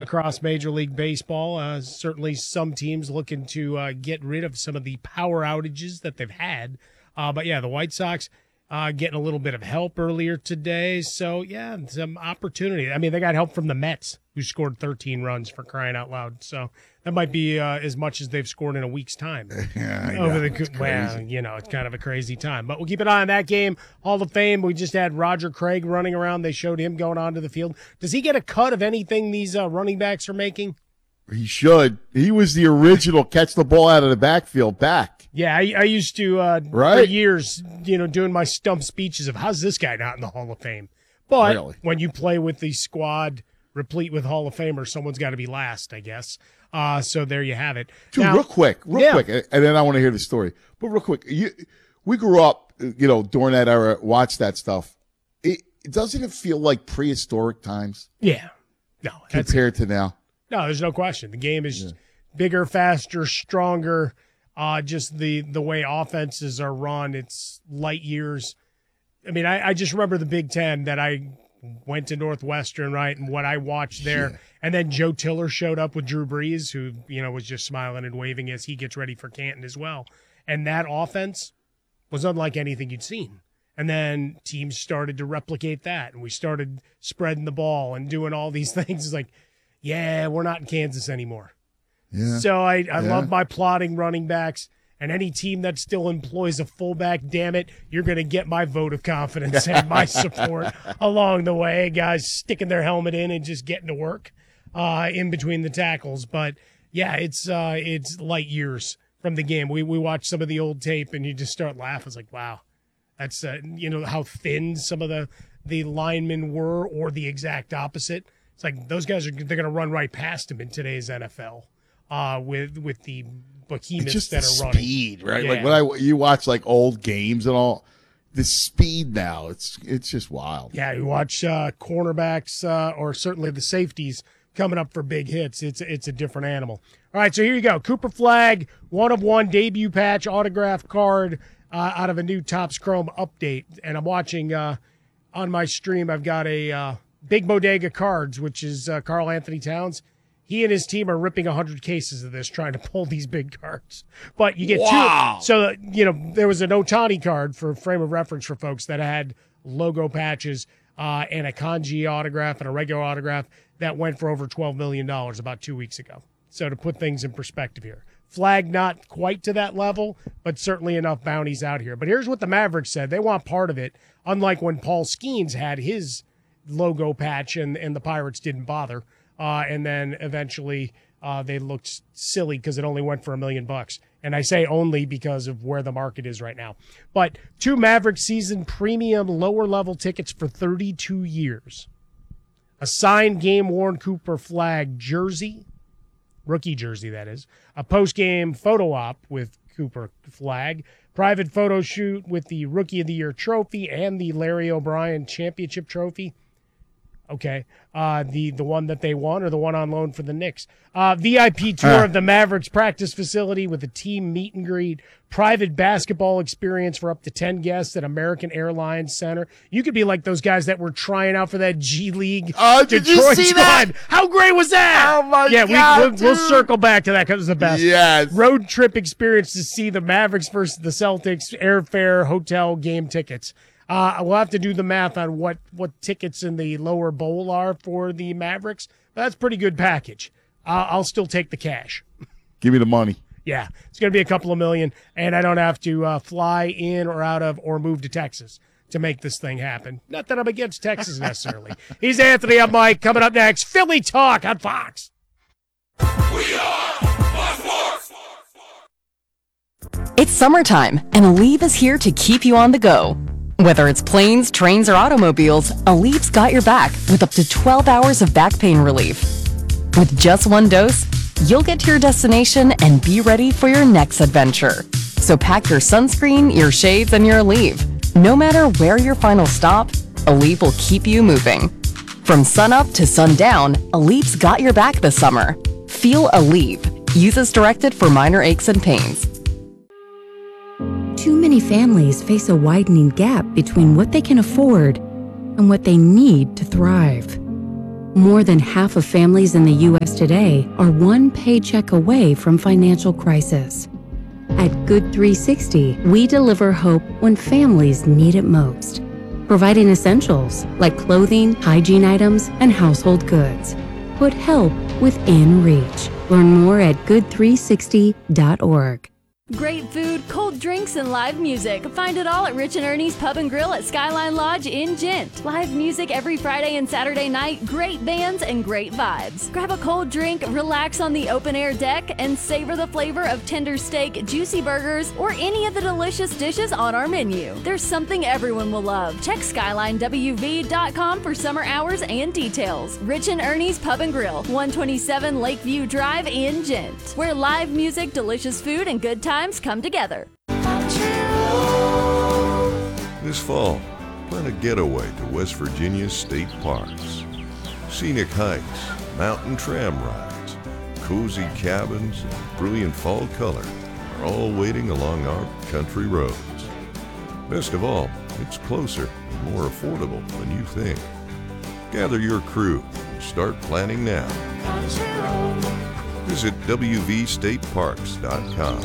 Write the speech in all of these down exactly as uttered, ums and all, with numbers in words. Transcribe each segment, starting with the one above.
across Major League Baseball. Uh, certainly some teams looking to uh, get rid of some of the power outages that they've had. Uh, but, yeah, the White Sox uh, getting a little bit of help earlier today. So, yeah, some opportunity. I mean, they got help from the Mets, who scored thirteen runs, for crying out loud. So that might be uh, as much as they've scored in a week's time. Yeah, over yeah, the well, you know, it's kind of a crazy time. But we'll keep an eye on that game. Hall of Fame, we just had Roger Craig running around. They showed him going onto the field. Does he get a cut of anything these uh, running backs are making? He should. He was the original catch the ball out of the backfield back. Yeah, I, I used to, uh, right? for years, you know, doing my stump speeches of how's this guy not in the Hall of Fame? But really? When you play with the squad replete with Hall of Famers, someone's got to be last, I guess. Uh, so there you have it. Dude, now, real quick, real yeah. quick, and then I want to hear the story. But real quick, you, we grew up, you know, during that era, watched that stuff. It, doesn't it feel like prehistoric times? Yeah. No. Compared to now? No, there's no question. The game is yeah. bigger, faster, stronger. Uh, just the, the way offenses are run, it's light years. I mean, I, I just remember the Big Ten that I went to Northwestern, right, and what I watched there. Yeah. And then Joe Tiller showed up with Drew Brees, who, you know, was just smiling and waving as he gets ready for Canton as well. And that offense was unlike anything you'd seen. And then teams started to replicate that, and we started spreading the ball and doing all these things. It's like, yeah, we're not in Kansas anymore. Yeah. So I, I yeah. love my plotting running backs, and any team that still employs a fullback, damn it, you're going to get my vote of confidence and my support along the way. Guys sticking their helmet in and just getting to work uh, in between the tackles. But, yeah, it's uh, it's light years from the game. We we watch some of the old tape, and you just start laughing. It's like, wow, that's, uh, you know, how thin some of the, the linemen were, or the exact opposite. It's like those guys are they're going to run right past him in today's N F L uh, with with the behemoths just that the are running. Speed, right? Yeah. Like when I you watch like old games and all, the speed now it's it's just wild. Yeah, you watch uh, cornerbacks uh, or certainly the safeties coming up for big hits. It's it's a different animal. All right, so here you go. Cooper Flagg, one of one debut patch autograph card uh, out of a new Topps Chrome update, and I'm watching uh, on my stream. I've got a. Uh, Big Bodega Cards, which is uh, Carl Anthony Towns. He and his team are ripping one hundred cases of this, trying to pull these big cards. But you get wow. two. So, you know, there was an Ohtani card for frame of reference for folks that had logo patches uh, and a kanji autograph and a regular autograph that went for over twelve million dollars about two weeks ago. So to put things in perspective here. Flagg not quite to that level, but certainly enough bounties out here. But here's what the Mavericks said. They want part of it, unlike when Paul Skeens had his logo patch and, and the Pirates didn't bother. Uh, and then eventually uh, they looked silly because it only went for a million bucks. And I say only because of where the market is right now. But two Maverick season premium lower level tickets for thirty-two years. A signed game-worn Cooper Flagg jersey, rookie jersey that is, a post-game photo op with Cooper Flagg, private photo shoot with the Rookie of the Year trophy and the Larry O'Brien Championship trophy. Okay, uh, the the one that they won or the one on loan for the Knicks. Uh, V I P tour of the Mavericks practice facility with a team meet and greet. Private basketball experience for up to ten guests at American Airlines Center. You could be like those guys that were trying out for that G League Oh, did Detroit you see squad. that? How great was that? Oh, my yeah, God, we, we'll, we'll dude. circle back to that because it was the best. Yes. Road trip experience to see the Mavericks versus the Celtics, airfare, hotel, game tickets. Uh, we'll have to do the math on what, what tickets in the lower bowl are for the Mavericks. But that's a pretty good package. Uh, I'll still take the cash. Give me the money. Yeah, it's going to be a couple of million, and I don't have to uh, fly in or out of or move to Texas to make this thing happen. Not that I'm against Texas necessarily. He's Anthony. I'm Mike. Coming up next, Philly Talk on Fox. We are Fox Sports. It's summertime, and Aleve is here to keep you on the go. Whether it's planes, trains, or automobiles, Aleve's got your back with up to twelve hours of back pain relief. With just one dose, you'll get to your destination and be ready for your next adventure. So pack your sunscreen, your shades, and your Aleve. No matter where your final stop, Aleve will keep you moving. From sunup to sundown, Aleve's got your back this summer. Feel Aleve. Use as directed for minor aches and pains. Too many families face a widening gap between what they can afford and what they need to thrive. More than half of families in the U S today are one paycheck away from financial crisis. At Good three sixty, we deliver hope when families need it most, providing essentials like clothing, hygiene items, and household goods. Put help within reach. Learn more at good three sixty dot org. Great food, cold drinks, and live music. Find it all at Rich and Ernie's Pub and Grill at Skyline Lodge in Gent. Live music every Friday and Saturday night, great bands, and great vibes. Grab a cold drink, relax on the open-air deck, and savor the flavor of tender steak, juicy burgers, or any of the delicious dishes on our menu. There's something everyone will love. Check skyline w v dot com for summer hours and details. Rich and Ernie's Pub and Grill, one twenty-seven Lakeview Drive in Gent, where live music, delicious food, and good times come together. This fall, plan a getaway to West Virginia's state parks. Scenic hikes, mountain tram rides, cozy cabins, and brilliant fall color are all waiting along our country roads. Best of all, it's closer and more affordable than you think. Gather your crew and start planning now. Visit w v state parks dot com.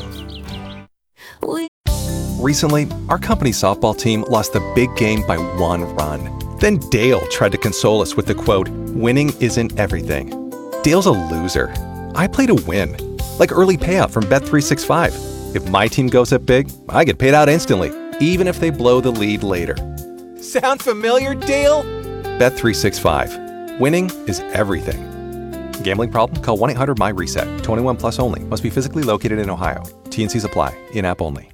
Recently, our company's softball team lost the big game by one run. Then Dale tried to console us with the quote, "Winning isn't everything." Dale's a loser. I play to win, like early payout from Bet three sixty-five. If my team goes up big, I get paid out instantly, even if they blow the lead later. Sound familiar, Dale? Bet three sixty-five. Winning is everything. Gambling problem? Call one eight hundred M Y RESET. twenty-one plus only. Must be physically located in Ohio. T and Cs apply. In-app only.